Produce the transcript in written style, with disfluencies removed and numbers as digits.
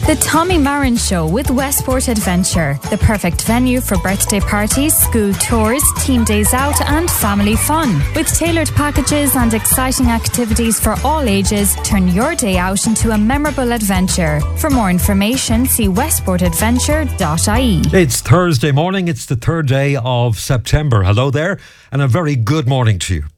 The Tommy Marin Show with Westport Adventure. The perfect venue for birthday parties, school tours, team days out and family fun. With tailored packages and exciting activities for all ages, turn your day out into a memorable adventure. For more information, see westportadventure.ie. It's Thursday morning. It's the third day of September. Hello there and a very good morning to you.